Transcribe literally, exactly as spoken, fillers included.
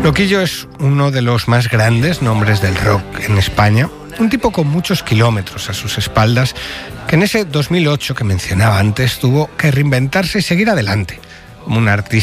Loquillo es uno de los más grandes nombres del rock en España, un tipo con muchos kilómetros a sus espaldas, que en ese dos mil ocho que mencionaba antes tuvo que reinventarse y seguir adelante, como un artista